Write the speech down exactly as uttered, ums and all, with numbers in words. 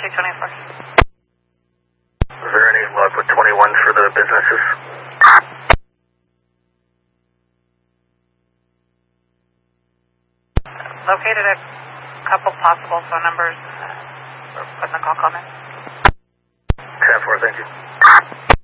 two twenty-four. Is there any luck with twenty-one for the businesses? Located a couple possible phone numbers when the call comes in. ten four, thank you.